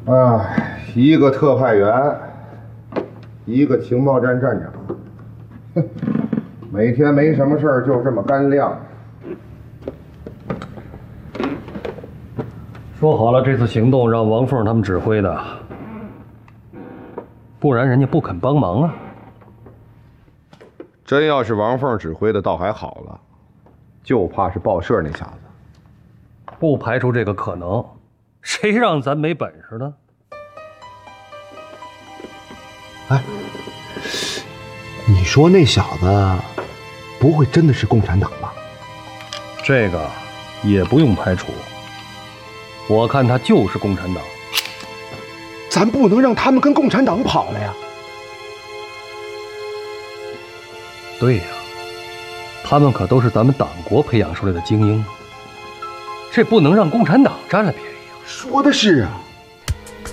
一个特派员，一个情报站站长，哼，每天没什么事儿就这么干晾。 说好了，这次行动让王凤他们指挥的，不然人家不肯帮忙啊。 真要是王凤指挥的，倒还好了，就怕是报社那小子。 不排除这个可能，谁让咱没本事呢？ 哎，你说那小子不会真的是共产党吧？ 这个也不用排除，我看他就是共产党。 咱不能让他们跟共产党跑了呀。 对呀，他们可都是咱们党国培养出来的精英，这不能让共产党占了便宜啊！ 说的是啊。